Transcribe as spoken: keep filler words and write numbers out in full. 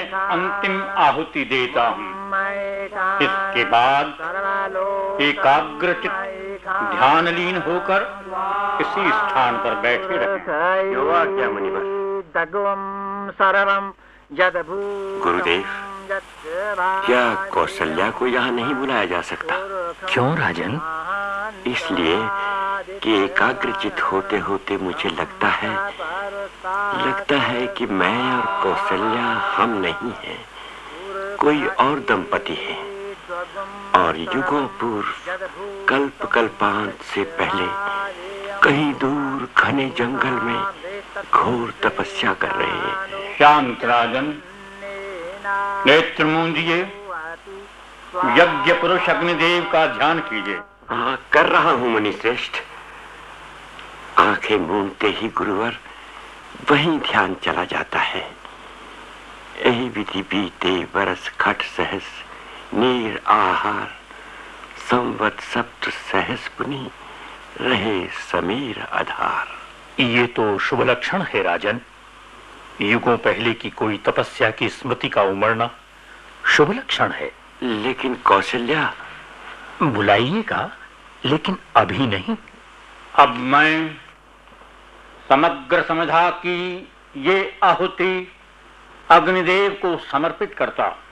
अंतिम आहुति देता हूँ। इसके बाद एकाग्रचित्त ध्यानलीन होकर इसी स्थान पर बैठे रहें। यो आज्ञा मुनिवर। गुरुदेव, क्या कौशल्या को यहाँ नहीं बुलाया जा सकता? क्यों राजन? इसलिए कि एकाग्रचित होते होते मुझे लगता है लगता है कि मैं और कौशल्या हम नहीं हैं, कोई और दंपति है, और युगों पूर्व कल्प कल्पांत से पहले कहीं दूर घने जंगल में घोर तपस्या कर रहे हैं। शांत राजन, नेत्र मूंदिए, यज्ञ पुरुष अग्निदेव का ध्यान कीजिए। हाँ, कर रहा हूँ मुनि श्रेष्ठ। आंखें मूंदते ही गुरुवर वहीं ध्यान चला जाता है। यही विधि बीते बरस खट सहस नीर आहार संवत सप्त सहस पुनि रहे समीर आधार। ये तो शुभ लक्षण है राजन। युगों पहले की कोई तपस्या की स्मृति का उमड़ना शुभ लक्षण है। लेकिन कौशल्या? बुलाइएगा, लेकिन अभी नहीं। अब मैं समग्र समझा कि ये आहुति अग्निदेव को समर्पित करता हूं।